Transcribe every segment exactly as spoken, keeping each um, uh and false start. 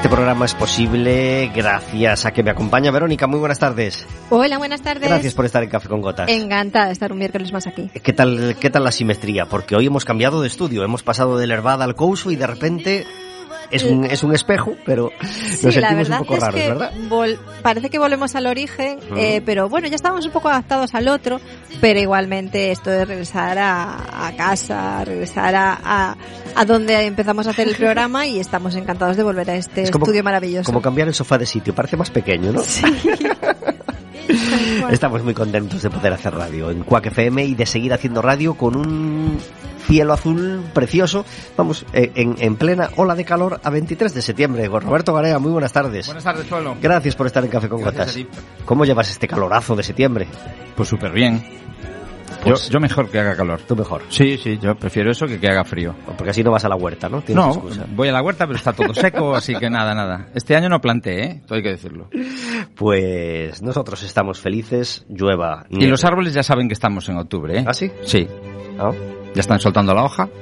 Este programa es posible gracias a que me acompaña Verónica. Muy buenas tardes. Hola, buenas tardes. Gracias por estar en Café con Gotas. Encantada de estar un miércoles más aquí. ¿Qué tal, qué tal la simetría? Porque hoy hemos cambiado de estudio. Hemos pasado del Herbada al Couso y de repente es un, es un espejo, pero sí, nos sentimos la verdad un poco es raros, que ¿verdad? Vol- parece que volvemos al origen, Uh-huh. eh, pero bueno, ya estábamos un poco adaptados al otro, pero igualmente esto de regresar a, a casa, regresar a, a, a donde empezamos a hacer el programa y estamos encantados de volver a este Es como, estudio maravilloso. como cambiar el sofá de sitio, parece más pequeño, ¿no? Sí. Estamos muy contentos de poder hacer radio en Quack F M y de seguir haciendo radio con un cielo azul precioso. Vamos, eh, en, en plena ola de calor a veintitrés de septiembre. Con Roberto Garea, muy buenas tardes. Buenas tardes, Chuelo. Gracias por estar en Café con Gotas. ¿Cómo llevas este calorazo de septiembre? Pues súper bien. Pues, yo, yo mejor que haga calor. Tú mejor. Sí, sí, yo prefiero eso que que haga frío. Porque así no vas a la huerta, ¿no? Tienes No, excusa. voy a la huerta, pero está todo seco, así que nada, nada. Este año no planté, ¿eh? Todo hay que decirlo. Pues nosotros estamos felices, llueva, nieve. Y los árboles ya saben que estamos en octubre, ¿eh? ¿Ah, sí? Sí. ¿Ah? Ya están soltando la hoja.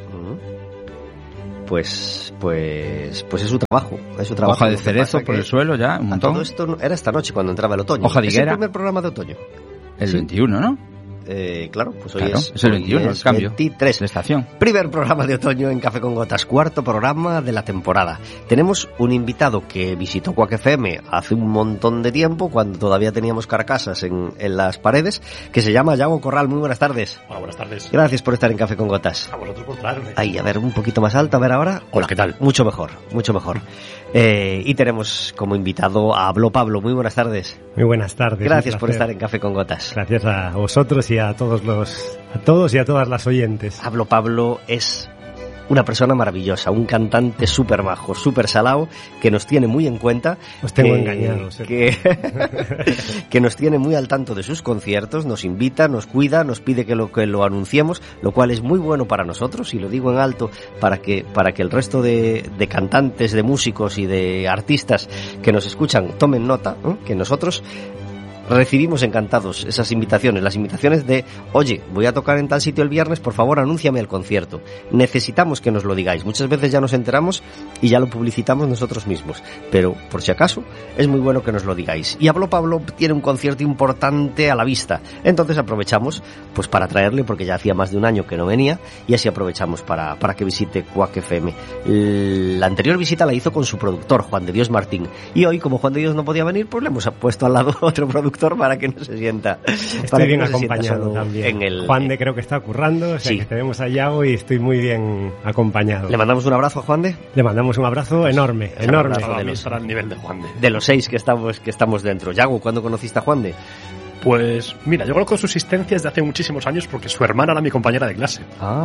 Pues, pues, pues es su trabajo, es su trabajo. Hoja de Lo que cerezo pasa por que el suelo ya, un montón. Todo esto era esta noche cuando entraba el otoño. Hoja de Es el higuera. primer programa de otoño. El Sí. veintiuno, ¿no? Eh, claro, pues hoy Claro, es, es el hoy veintiuno, es el cambio. veintitrés. De estación. Primer programa de otoño en Café con Gotas, cuarto programa de la temporada. Tenemos un invitado que visitó Quack F M hace un montón de tiempo, cuando todavía teníamos carcasas en, en las paredes, que se llama Yago Corral. Muy buenas tardes. Hola, buenas tardes. Gracias por estar en Café con Gotas. A vosotros por traerme. Ahí, a ver, un poquito más alto, a ver ahora. Hola, ¿qué tal? Mucho mejor, mucho mejor. Eh, y tenemos como invitado a Habló Pablo. Muy buenas tardes. Muy buenas tardes. Gracias por estar en Café con Gotas. Gracias a vosotros y a todos los, a todos y a todas las oyentes. Habló Pablo es una persona maravillosa, un cantante súper majo, súper salao, que nos tiene muy en cuenta. Os tengo que, engañados. ¿eh? Que, que nos tiene muy al tanto de sus conciertos, nos invita, nos cuida, nos pide que lo, que lo anunciemos, lo cual es muy bueno para nosotros, y lo digo en alto para que, para que el resto de, de cantantes, de músicos y de artistas que nos escuchan tomen nota, ¿eh? Que nosotros recibimos encantados esas invitaciones, las invitaciones de, oye, voy a tocar en tal sitio el viernes, por favor anúnciame el concierto. Necesitamos que nos lo digáis. Muchas veces ya nos enteramos y ya lo publicitamos nosotros mismos, pero por si acaso es muy bueno que nos lo digáis. Y Habló Pablo tiene un concierto importante a la vista, entonces aprovechamos pues para traerle, porque ya hacía más de un año que no venía, y así aprovechamos para, para que visite Quack F M. La anterior visita la hizo con su productor, Juan de Dios Martín, y hoy, como Juan de Dios no podía venir, pues le hemos puesto al lado otro productor para que no se sienta, Estoy para bien que no se sienta acompañado solo también. en el, Juan de creo que está currando, o sea Sí. que tenemos a Yago y estoy muy bien acompañado. Le mandamos un abrazo a Juan de, Le mandamos un abrazo enorme, Es enorme. un abrazo. Para mí estará al nivel de Juan de. de los seis que estamos, que estamos dentro. Yago, ¿cuándo conociste a Juan de? Pues mira, yo conozco su existencia desde hace muchísimos años porque su hermana era mi compañera de clase. Ah,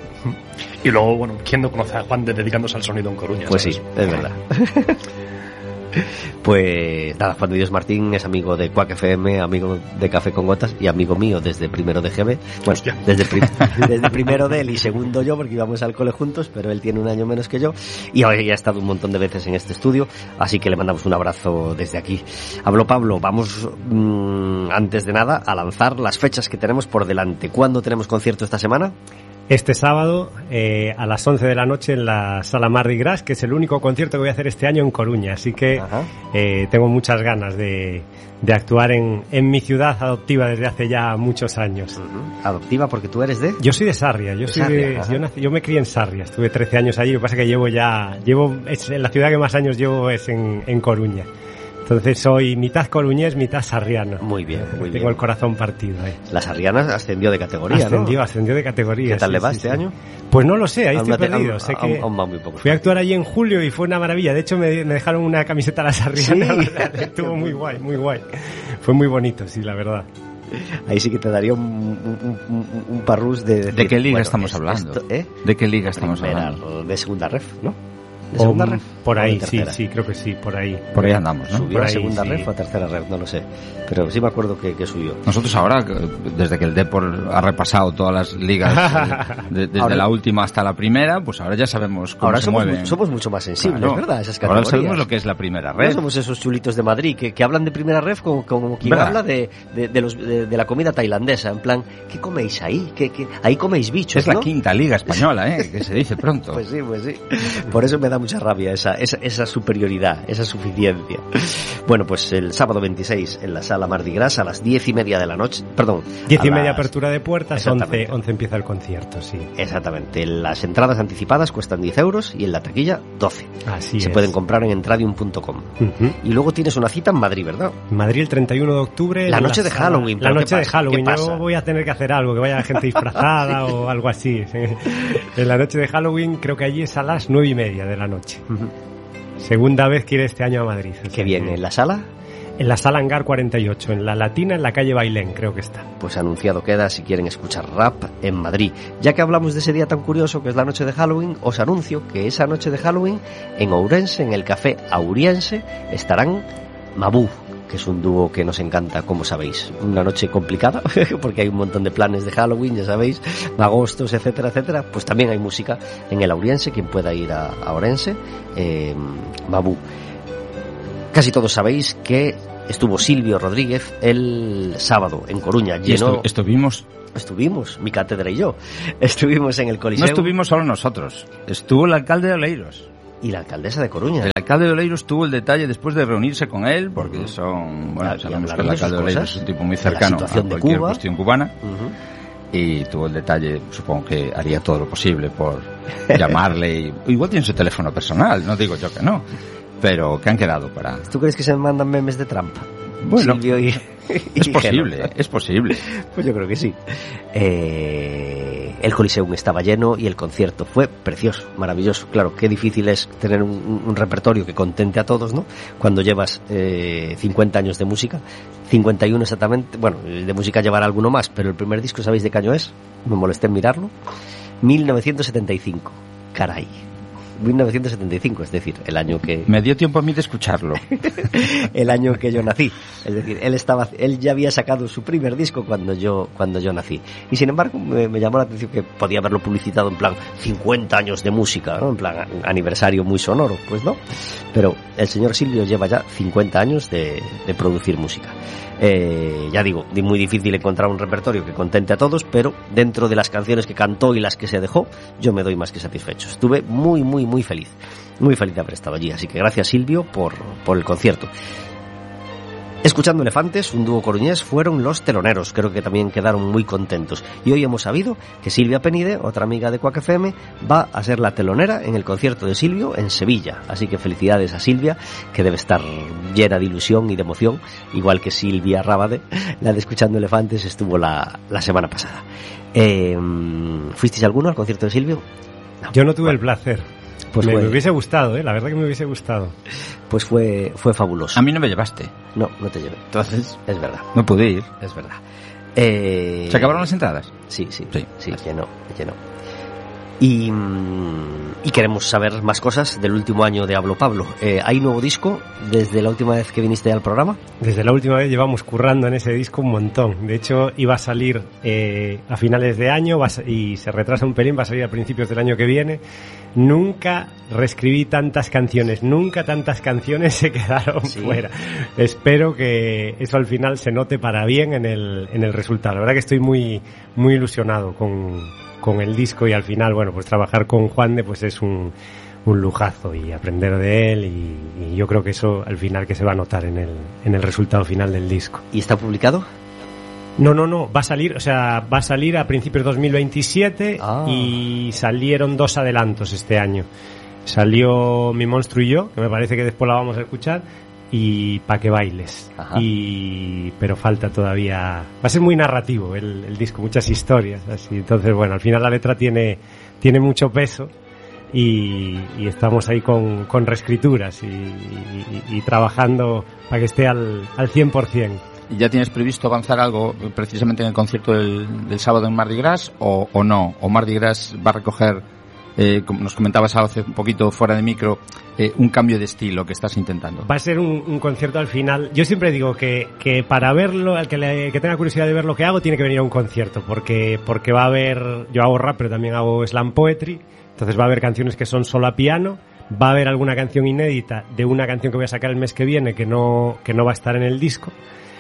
Y luego, bueno, ¿quién no conoce a Juan de dedicándose al sonido en Coruña? pues ¿sabes? sí, es verdad. Pues nada, Juan de Dios Martín es amigo de Quack F M, amigo de Café con Gotas y amigo mío desde primero de G B. Bueno, Hostia. desde, pri- desde primero de él y segundo yo, porque íbamos al cole juntos, pero él tiene un año menos que yo y hoy ya ha estado un montón de veces en este estudio, así que le mandamos un abrazo desde aquí. Habló Pablo, vamos mmm, antes de nada a lanzar las fechas que tenemos por delante. ¿Cuándo tenemos concierto esta semana? Este sábado eh, a las once de la noche en la Sala Mardi Gras, que es el único concierto que voy a hacer este año en Coruña, así que eh, tengo muchas ganas de, de actuar en, en mi ciudad adoptiva desde hace ya muchos años. Uh-huh. Adoptiva porque tú eres de... Yo soy de Sarria, yo soy Sarria, de, ajá. yo, nací, yo me crié en Sarria, estuve trece años allí, lo que pasa es que llevo ya, llevo, es, en la ciudad que más años llevo es en, en Coruña. Entonces soy mitad coruñés, mitad sarriano. Muy bien, muy Tengo bien. el corazón partido, eh. La Sarriana ascendió de categoría, Ascendió, ¿no? ascendió de categoría. ¿Qué tal sí, le va sí, este sí. año? Pues no lo sé, ahí Aún estoy no te- perdido. aún- sé aún- que aún va muy poco. fui a actuar allí en julio y fue una maravilla. De hecho, me, me dejaron una camiseta a la sarriana. Sí. Estuvo muy guay, muy guay. Fue muy bonito, sí, la verdad. Ahí sí que te daría un, un, un, un parrús de... ¿De decir, qué liga bueno, estamos es- hablando? esto, ¿eh? ¿De qué liga estamos Primera, hablando? de segunda ref, ¿no? ¿De O, segunda ref? por ¿O de ahí, sí, tercera? sí, creo que sí, por ahí. Por ahí andamos, ¿no? ¿Subió Por a ahí, segunda sí. ref o a tercera ref? No lo sé. Pero sí me acuerdo que, que subió. Nosotros ahora, desde que el Depor ha repasado todas las ligas, eh, de- desde Ahora- la última hasta la primera, pues ahora ya sabemos cómo Ahora se somos, mueven. mu- somos mucho más sensibles, Claro. ¿verdad? Esas Ahora categorías. sabemos lo que es la primera No red. somos esos chulitos de Madrid que, que hablan de primera ref como, como quien ¿Verdad? habla de, de, de, los, de, de la comida tailandesa. En plan, ¿qué coméis ahí? ¿Qué, qué? Ahí coméis bichos, Es la ¿no? quinta liga española, ¿eh? Que se dice pronto. Pues sí, pues sí. Por eso me da mucha rabia esa, esa, esa superioridad, esa suficiencia. Bueno, pues el sábado veintiséis en la sala Mardi Gras a las diez y media de la noche, perdón. Diez y las... media apertura de puertas, once, once empieza el concierto, sí. Exactamente. Las entradas anticipadas cuestan diez euros y en la taquilla doce. Así Se es. pueden comprar en entradium punto com. Uh-huh. Y luego tienes una cita en Madrid, ¿verdad? Madrid el treinta y uno de octubre. La noche de sala... Halloween. La noche de pasa? Halloween. Yo voy a tener que hacer algo, que vaya gente disfrazada o algo así. En la noche de Halloween creo que allí es a las nueve y media de la noche. Uh-huh. Segunda vez que iré este año a Madrid. Qué bien. ¿En la sala? En la sala Hangar cuarenta y ocho, en la Latina, en la calle Bailén, creo que está. Pues anunciado queda si quieren escuchar rap en Madrid. Ya que hablamos de ese día tan curioso que es la noche de Halloween, os anuncio que esa noche de Halloween en Ourense, en el Café Auriense, estarán Mabú, que es un dúo que nos encanta, como sabéis. Una noche complicada, porque hay un montón de planes de Halloween, ya sabéis, agostos, etcétera, etcétera. Pues también hay música en el Auriense, quien pueda ir a, a Ourense, eh, Mabú. Casi todos sabéis que estuvo Silvio Rodríguez el sábado en Coruña. Llenó... Estu- estuvimos... Estuvimos, mi cátedra y yo. Estuvimos en el Coliseo. No estuvimos solo nosotros. Estuvo el alcalde de Oleiros. Y la alcaldesa de Coruña. El alcalde de Oleiros tuvo el detalle después de reunirse con él, porque son... Bueno, Y sabemos que hablaron el de alcalde de sus Oleiros cosas, es un tipo muy de la cercano a situación de cualquier Cuba. cuestión cubana. Uh-huh. Y tuvo el detalle, supongo que haría todo lo posible por llamarle. Y, igual tiene su teléfono personal, no digo yo que no. Pero que han quedado para... ¿Tú crees que se mandan memes de Trump? Bueno, Silvio y, es y posible, Gelo. es posible. Pues yo creo que sí. Eh, el Coliseum estaba lleno y el concierto fue precioso, maravilloso. Claro, qué difícil es tener un, un repertorio que contente a todos, ¿no? Cuando llevas eh, cincuenta años de música, cincuenta y uno exactamente. Bueno, de música llevará alguno más, pero el primer disco, ¿sabéis de qué año es? Me molesté en mirarlo. mil novecientos setenta y cinco. Caray. mil novecientos setenta y cinco, es decir, el año que... Me dio tiempo a mí de escucharlo. el año que yo nací. Es decir, él estaba, él ya había sacado su primer disco cuando yo, cuando yo nací. Y sin embargo, me, me llamó la atención que podía haberlo publicitado en plan cincuenta años de música, ¿no? En plan aniversario muy sonoro. Pues no. Pero el señor Silvio lleva ya cincuenta años de, de producir música. Eh, ya digo, muy difícil encontrar un repertorio que contente a todos, pero dentro de las canciones que cantó y las que se dejó, yo me doy más que satisfecho. Estuve muy, muy, muy feliz. Muy feliz de haber estado allí. Así que gracias, Silvio, por, por el concierto. Escuchando Elefantes, un dúo coruñés, fueron los teloneros. Creo que también quedaron muy contentos. Y hoy hemos sabido que Silvia Penide, otra amiga de Quack F M, va a ser la telonera en el concierto de Silvio en Sevilla. Así que felicidades a Silvia, que debe estar llena de ilusión y de emoción, igual que Silvia Rábade, la de Escuchando Elefantes, estuvo la, la semana pasada. Eh, ¿Fuisteis alguno al concierto de Silvio? No. Yo no tuve bueno. el placer. Pues me, fue, me hubiese gustado, ¿eh? La verdad que me hubiese gustado. Pues fue fue fabuloso. A mí no me llevaste. No, no te llevé. Entonces, es verdad. No pude ir. Es verdad. Eh... ¿Se acabaron las entradas? Sí, sí. Sí, sí llenó, llenó. Y, y queremos saber más cosas del último año de Hablo Pablo. Eh, ¿Hay nuevo disco desde la última vez que viniste al programa? Desde la última vez llevamos currando en ese disco un montón. De hecho, iba a salir eh, a finales de año va a, y se retrasa un pelín, va a salir a principios del año que viene. Nunca reescribí tantas canciones, nunca tantas canciones se quedaron sí. fuera. Espero que eso al final se note para bien en el, en el resultado. La verdad que estoy muy, muy ilusionado con... con el disco y al final, bueno, pues trabajar con Juande pues es un, un lujazo y aprender de él y, y yo creo que eso al final que se va a notar en el, en el resultado final del disco. ¿Y está publicado? No, no, no, va a salir, o sea, va a salir a principios de dos mil veintisiete ah. y salieron dos adelantos este año. Salió Mi Monstruo y Yo, que me parece que después la vamos a escuchar, y Pa' que bailes. Ajá. Y pero falta todavía, va a ser muy narrativo el, el disco, muchas historias así. Entonces bueno, al final la letra tiene tiene mucho peso y, y estamos ahí con, con reescrituras y, y, y trabajando para que esté al, al cien por ciento. ¿Y ya tienes previsto avanzar algo precisamente en el concierto del, del sábado en Mardi Gras o, o no? ¿O Mardi Gras va a recoger, eh, como nos comentabas hace un poquito fuera de micro, eh, un cambio de estilo que estás intentando? Va a ser un, un concierto al final. Yo siempre digo que, que para verlo, al que, le, que tenga curiosidad de ver lo que hago, tiene que venir a un concierto, porque, porque va a haber, yo hago rap, pero también hago slam poetry, entonces va a haber canciones que son solo a piano, va a haber alguna canción inédita de una canción que voy a sacar el mes que viene que no, que no va a estar en el disco.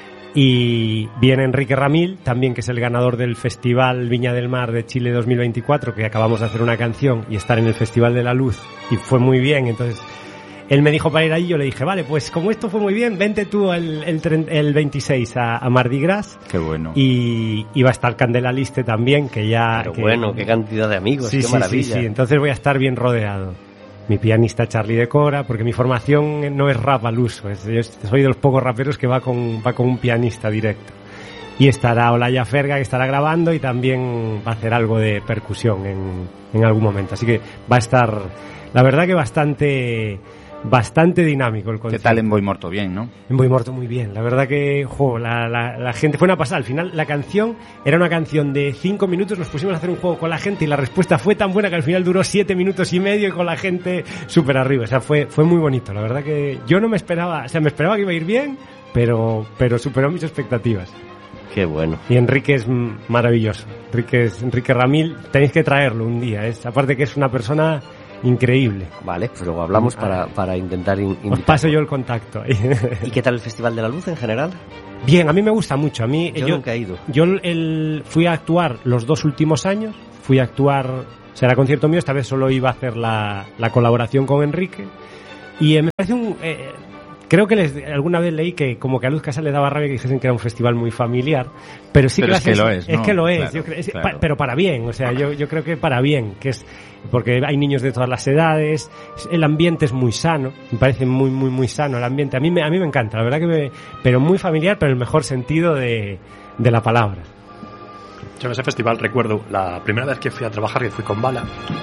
Y viene Enrique Ramil, también, que es el ganador del Festival Viña del Mar de Chile dos mil veinticuatro, que acabamos de hacer una canción y estar en el Festival de la Luz y fue muy bien. Entonces él me dijo para ir ahí, yo le dije, vale, pues como esto fue muy bien, vente tú el, el, el veintiséis a, a Mardi Gras. Qué bueno. Y, y va a estar Candela Liste también, que ya... Pero que, bueno, qué cantidad de amigos, sí, qué sí, maravilla. Sí, sí, entonces voy a estar bien rodeado. Mi pianista Charlie Decora, porque mi formación no es rap al uso, es, yo soy de los pocos raperos que va con, va con un pianista directo. Y estará Olaya Ferga, que estará grabando, y también va a hacer algo de percusión en, en algún momento. Así que va a estar, la verdad que bastante... bastante dinámico el concierto. ¿Qué tal en Boy Morto? Bien, ¿no? En Boy Morto muy bien. La verdad que, jo, la, la, la gente fue una pasada. Al final la canción era una canción de cinco minutos, nos pusimos a hacer un juego con la gente y la respuesta fue tan buena que al final duró siete minutos y medio y con la gente súper arriba. O sea, fue, fue muy bonito. La verdad que yo no me esperaba, o sea, me esperaba que iba a ir bien, pero, pero superó mis expectativas. Qué bueno. Y Enrique es maravilloso. Enrique, es, Enrique Ramil, tenéis que traerlo un día. Es, aparte que es una persona increíble. Vale, pues luego hablamos para, para intentar in, Os paso yo el contacto. ¿Y qué tal el Festival de la Luz en general? Bien, a mí me gusta mucho. A mí, yo, yo nunca he ido. Yo el, fui a actuar los dos últimos años. Fui a actuar, será concierto mío, esta vez solo iba a hacer la, la colaboración con Enrique. Y eh, me parece un... Eh, Creo que les, alguna vez leí que como que a Luz Casal le daba rabia que dijesen que era un festival muy familiar, pero sí pero que, es que lo es, ¿no? Es que lo es, claro, yo creo, es, claro. pa, pero para bien, o sea, yo, yo creo que para bien, que es porque hay niños de todas las edades, el ambiente es muy sano, me parece muy muy muy sano el ambiente, a mí me, a mí me encanta, la verdad que me, pero muy familiar, pero en el mejor sentido de, de la palabra. Yo en ese festival recuerdo la primera vez que fui a trabajar, que fui con Bala,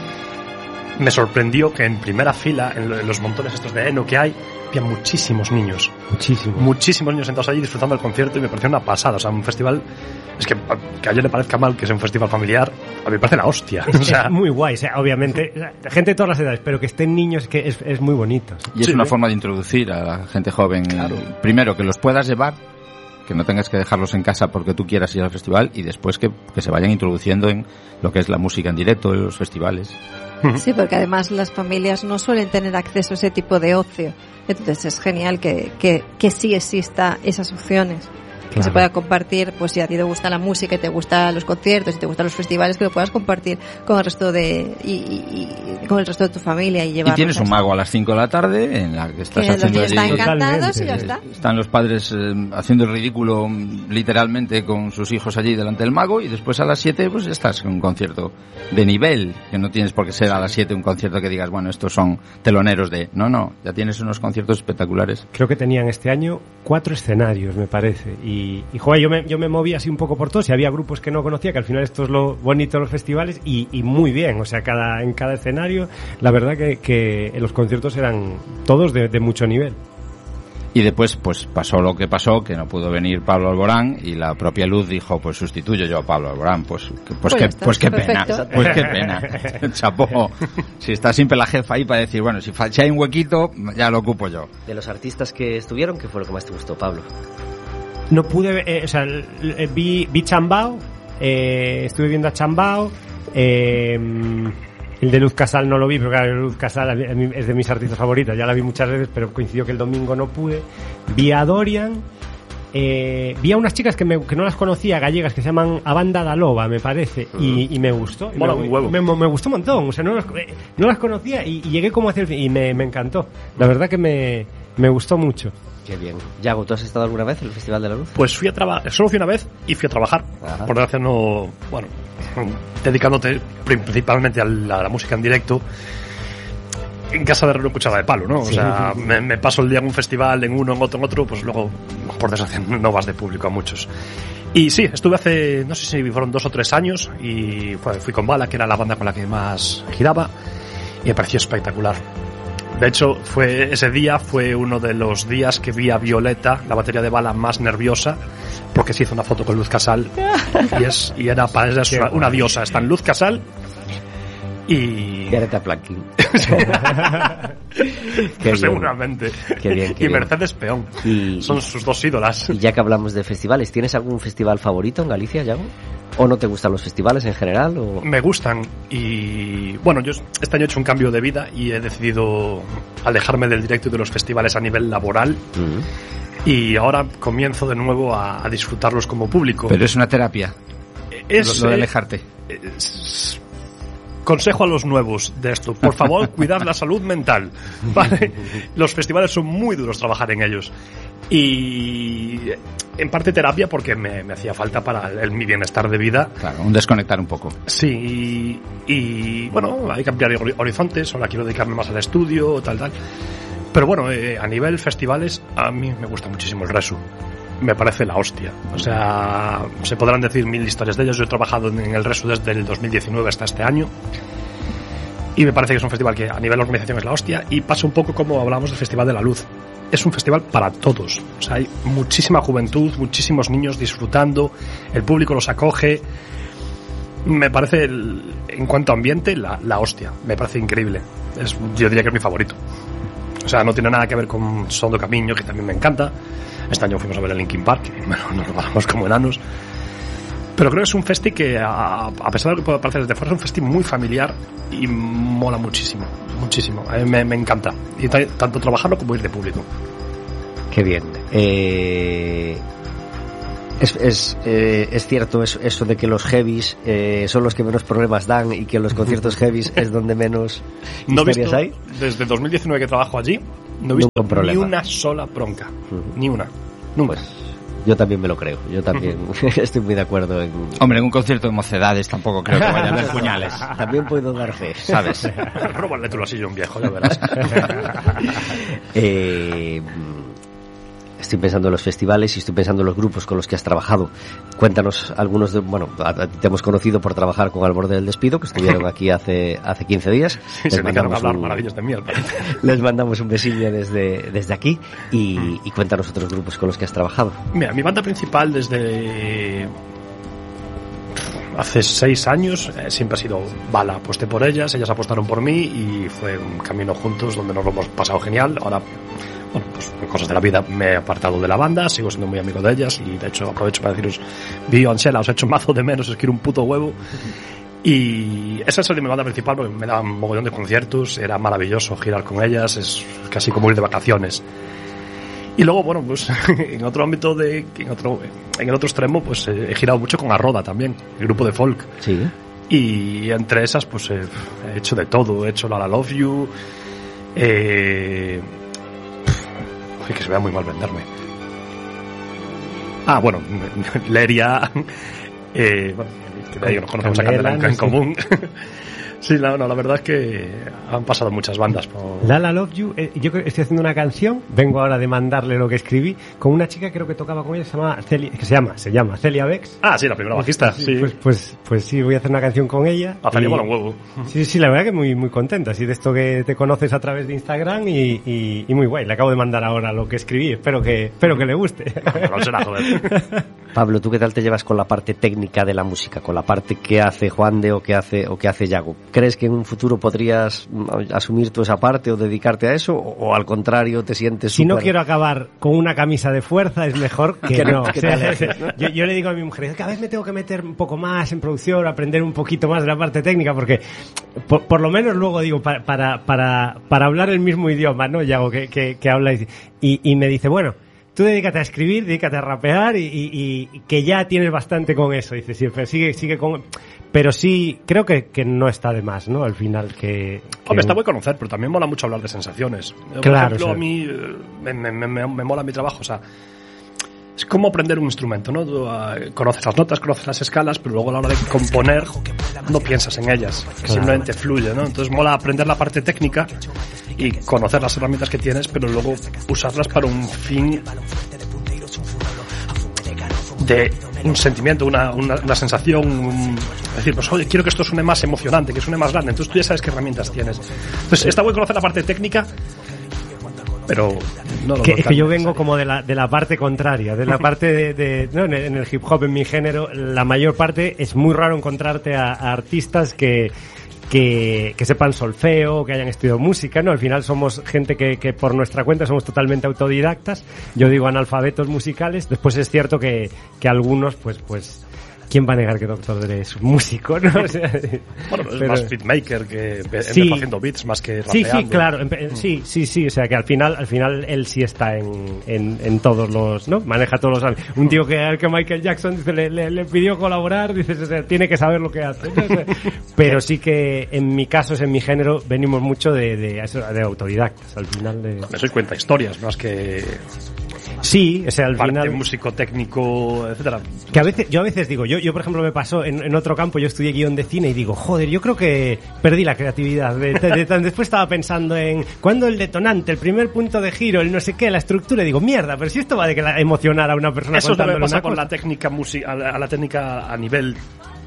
me sorprendió que en primera fila, en los montones estos de heno que hay, había muchísimos niños. Muchísimos. Muchísimos niños sentados allí disfrutando del concierto y me pareció una pasada. O sea, un festival... Es que, que a ella le parezca mal que sea un festival familiar, a mí me parece la hostia. Es, o sea, es muy guay, o sea, obviamente, gente de todas las edades, pero que estén niños que es, es muy bonito. Y es sí, una ¿eh? forma de introducir a la gente joven. Claro. Primero, que los puedas llevar, que no tengas que dejarlos en casa porque tú quieras ir al festival, y después que, que se vayan introduciendo en lo que es la música en directo, en los festivales. Sí, porque además las familias no suelen tener acceso a ese tipo de ocio. Entonces es genial que, que, que sí exista esas opciones. Que Claro. se pueda compartir, pues si a ti te gusta la música y te gustan los conciertos y te gustan los festivales, que lo puedas compartir con el resto de y, y, y con el resto de tu familia y llevar. Y tienes un mago a las cinco de la tarde en la que estás que los haciendo niños allí- están encantados y ya Totalmente. está. Están los padres eh, haciendo el ridículo mm, literalmente con sus hijos allí delante del mago, y después a las siete pues estás en un concierto de nivel, que no tienes por qué ser a las siete un concierto que digas, bueno, estos son teloneros de... No, no, ya tienes unos conciertos espectaculares. Creo que tenían este año cuatro escenarios, me parece. Y, y joder, yo me, yo me moví así un poco por todos y había grupos que no conocía, que al final esto es lo bonito de los festivales, y, y muy bien, o sea, cada en cada escenario, la verdad que, que los conciertos eran todos de, de mucho nivel. Y después pues pasó lo que pasó, que no pudo venir Pablo Alborán, y la propia Luz dijo, pues sustituyo yo a Pablo Alborán. Pues, que- pues, Pues que, ya está, pues qué pena, perfecto. pues qué pena. Chapó. Si está siempre la jefa ahí para decir, bueno, si, fa- si hay un huequito, ya lo ocupo yo. De los artistas que estuvieron, ¿qué fue lo que más te gustó, Pablo? No pude ver, eh, o sea, l- l- vi, vi Chambao, eh, estuve viendo a Chambao, eh, el de Luz Casal no lo vi, pero claro, Luz Casal a mí- a mí es de mis artistas favoritas, ya la vi muchas veces, pero coincidió que el domingo no pude. Vi a Dorian, eh, vi a unas chicas que, me, que no las conocía, gallegas, que se llaman A Banda da Loba, me parece, y, y me gustó. Y Mola me, un huevo. Me, me gustó un montón, o sea, no las, eh, no las conocía y, y llegué como hacia el fin, y me, me encantó. La verdad que me, me gustó mucho. Qué bien. Yago, ¿tú has estado alguna vez en el Festival de la Luz? pues fui a trabajar, solo fui una vez y fui a trabajar. Ajá. Por desgracia no, bueno, dedicándote principalmente a la, a la música en directo. En casa de Reno Cuchara de Palo, ¿no? O Sí. sea, me, me paso el día en un festival, en uno, en otro, en otro, pues luego, por desgracia, no vas de público a muchos. Y sí, estuve hace, no sé si fueron dos o tres años, y fue- fui con Bala, que era la banda con la que más giraba, y me pareció espectacular. De hecho, fue ese día fue uno de los días que vi a Violeta, la batería de Bala, más nerviosa, porque se hizo una foto con Luz Casal, y, es, y era para ella es una, una diosa. Está en Luz Casal, y... Y Aretha Franklin. Qué bien. seguramente. Qué bien, qué y bien. Mercedes Peón. Y- Son sus dos ídolas. Y ya que hablamos de festivales, ¿tienes algún festival favorito en Galicia, Yago? ¿O no te gustan los festivales en general? O... Me gustan y bueno, yo este año he hecho un cambio de vida y he decidido alejarme del directo y de los festivales a nivel laboral, Mm. y ahora comienzo de nuevo a, a disfrutarlos como público. Pero es una terapia, es, lo, lo de eh, alejarte. es- consejo a los nuevos de esto, por favor, cuidad la salud mental, ¿vale? Los festivales son muy duros trabajar en ellos. Y en parte terapia porque me, me hacía falta para el, el, mi bienestar de vida. Claro, un desconectar un poco. Sí, y, y bueno, hay que ampliar horizontes, ahora quiero dedicarme más al estudio, tal, tal. Pero bueno, eh, a nivel festivales, a mí me gusta muchísimo el Resu. Me parece la hostia. O sea, se podrán decir mil historias de ellos. Yo he trabajado en el Resu desde el dos mil diecinueve hasta este año. Y me parece que es un festival que a nivel de organización es la hostia. Y pasa un poco como hablamos del Festival de la Luz. Es un festival para todos. O sea, hay muchísima juventud, muchísimos niños disfrutando. El público los acoge. Me parece, el, en cuanto a ambiente, la, la hostia. Me parece increíble. Es, yo diría que es mi favorito. O sea, no tiene nada que ver con Son do Camiño, que también me encanta. Este año fuimos a ver el Linkin Park, bueno, nos lo pasamos como enanos. Pero creo que es un festi que, a, a pesar de lo que pueda parecer desde fuera, es un festi muy familiar y mola muchísimo, muchísimo. A mí me, me encanta. Y t- tanto trabajarlo como ir de público. Qué bien. Eh... Es, es, eh, es cierto eso, eso de que los heavies eh, son los que menos problemas dan y que los conciertos heavies es donde menos no historias visto, hay. Desde dos mil diecinueve que trabajo allí, no he visto no ni una sola bronca. Uh-huh. Ni una. Nunca. Pues yo también me lo creo. Yo también uh-huh. estoy muy de acuerdo en... Hombre, en un concierto de mocedades tampoco creo que vayan a haber puñales. También puedo dar fe, ¿sabes? Róbale tú la silla a un viejo, ya verás. eh... Estoy pensando en los festivales y estoy pensando en los grupos con los que has trabajado. Cuéntanos algunos de... Bueno, a, a ti te hemos conocido por trabajar con Al Borde del Despido, que estuvieron aquí hace hace quince días. Sí, se dedicaron a hablar un, maravillas de mierda. Les mandamos un besillo desde, desde aquí y, y cuéntanos otros grupos con los que has trabajado. Mira, mi banda principal desde... hace seis años eh, siempre ha sido Bala. Aposté por ellas, ellas apostaron por mí y fue un camino juntos donde nos lo hemos pasado genial. Ahora... Bueno, pues por cosas de la vida me he apartado de la banda, sigo siendo muy amigo de ellas y de hecho aprovecho para deciros, Bio Ansela, os he hecho un mazo de menos, os quiero un puto huevo. Y esa es mi banda principal porque me daban un mogollón de conciertos, era maravilloso girar con ellas, es casi como ir de vacaciones. Y luego, bueno, pues en otro ámbito, de en otro en el otro extremo, pues he girado mucho con Arroda también, el grupo de folk. Sí. Y entre esas, pues he, he hecho de todo, he hecho La La Love You, eh... que se vea muy mal venderme. Ah, bueno, Leria, eh, bueno, que de ahí nos conocemos a Candela en, en común. Sí, no, no, la verdad es que han pasado muchas bandas por... La La Love You, eh, yo estoy haciendo una canción, vengo ahora de mandarle lo que escribí, con una chica creo que tocaba con ella, se llama Celia, que se llama, se llama Celia Bex. Ah, sí, la primera bajista, pues, sí. Pues, pues, pues sí, voy a hacer una canción con ella. A Celia mola un huevo. Sí, sí, la verdad que muy, muy contenta, así de esto que te conoces a través de Instagram y, y, y muy guay. Le acabo de mandar ahora lo que escribí, espero que, espero que le guste. No será, joder. Pablo, ¿tú qué tal te llevas con la parte técnica de la música, con la parte que hace Juan de o que hace o que hace Yago? ¿Crees que en un futuro podrías asumir tú esa parte o dedicarte a eso o, o al contrario te sientes si super... no quiero acabar con una camisa de fuerza es mejor que, que no, que o sea, alejes, ¿no? yo, yo le digo a mi mujer, cada vez me tengo que meter un poco más en producción, aprender un poquito más de la parte técnica porque por, por lo menos luego digo para, para, para, para hablar el mismo idioma, ¿no? Yago, que, que, que habláis y, y me dice, bueno, tú dedícate a escribir, dedícate a rapear y, y, y que ya tienes bastante con eso. Dice, sí, pero sigue, sigue con... Pero sí, creo que, que no está de más, ¿no? Al final que... que... Hombre, está muy conocer, pero también mola mucho hablar de sensaciones. Por claro, ejemplo, sí. a mí me, me, me, me mola mi trabajo, o sea... Es como aprender un instrumento, ¿no? Tú, uh, conoces las notas, conoces las escalas, pero luego a la hora de componer no piensas en ellas, claro. Simplemente fluye, ¿no? Entonces mola aprender la parte técnica y conocer las herramientas que tienes, pero luego usarlas para un fin de un sentimiento, una, una, una sensación, un, es decir, pues oye, quiero que esto suene más emocionante, que suene más grande, entonces tú ya sabes qué herramientas tienes. Entonces está bueno conocer la parte técnica, pero no lo que, es que yo vengo como de la de la parte contraria, de la parte de, de no, en el hip hop, en mi género, la mayor parte es muy raro encontrarte a, a artistas que que, que sepan solfeo, que hayan estudiado música, ¿no? Al final somos gente que, que por nuestra cuenta somos totalmente autodidactas, yo digo analfabetos musicales, después es cierto que, que algunos pues pues ¿quién va a negar que doctor Dre es un músico, no? O sea, bueno, es pero, más beatmaker que sí, empezó haciendo beats más que rapeando. Sí, sí, claro, sí, sí, sí, o sea que al final, al final él sí está en, en, en todos los, ¿no? Maneja todos los, un tío que al que Michael Jackson dice, le, le, le pidió colaborar, dices, o sea, tiene que saber lo que hace, ¿no? O sea, pero sí que en mi caso, en mi género, venimos mucho de, de, de autodidactas, al final de... Me soy cuenta historias más que... Sí, o sea, al parte final... músico, técnico, etcétera. Que a veces, yo a veces digo, yo, yo por ejemplo me pasó en, en otro campo, yo estudié guión de cine y digo, joder, yo creo que perdí la creatividad. De, de, de, de, después estaba pensando en, ¿cuándo el detonante, el primer punto de giro, el no sé qué, la estructura? Y digo, mierda, pero si esto va de que la, emocionar a una persona eso contándole pasa una con cosa. la técnica music, a, la, a la técnica a nivel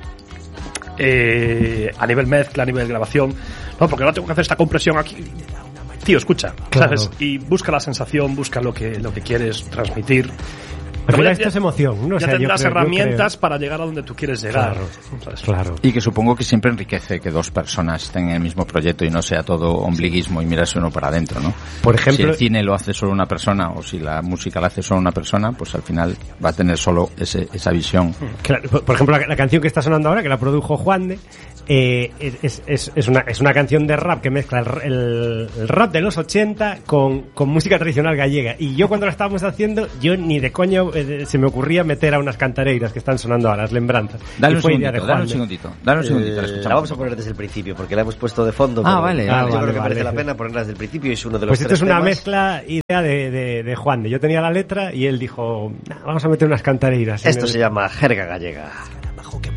eh, a nivel mezcla, a nivel grabación. No, porque no tengo que hacer esta compresión aquí. Tío, escucha, claro. ¿sabes? Y busca la sensación, busca lo que lo que quieres transmitir. Pero Pero esto ya, es emoción, ¿no? O ya sea, tendrás yo creo, herramientas yo creo. para llegar a donde tú quieres llegar. Claro, ¿sabes? claro. Y que supongo que siempre enriquece que dos personas estén en el mismo proyecto y no sea todo ombliguismo y mirarse uno para adentro, ¿no? Por ejemplo, si el cine lo hace solo una persona o si la música la hace solo una persona, pues al final va a tener solo ese, esa visión. Claro, por ejemplo, la, la canción que está sonando ahora, que la produjo Juan de, eh, es, es, es, una, es una canción de rap que mezcla el, el, el rap de los ochenta con, con música tradicional gallega. Y yo cuando la estábamos haciendo, yo ni de coño eh, se me ocurría meter a unas cantareiras que están sonando ahora, las lembranzas. Dale y un fue segundito, idea de dale Juan un de. segundito, dale un segundito, la Eh, escuchamos. la vamos a poner desde el principio porque la hemos puesto de fondo. Ah, pero vale. yo Ah, creo vale, que merece vale. la pena ponerla desde el principio y es uno de los Pues esto tres es una temas. mezcla idea de, de, de Juan de. Yo tenía la letra y él dijo, nah, vamos a meter unas cantareiras. Esto En el- se llama jerga gallega.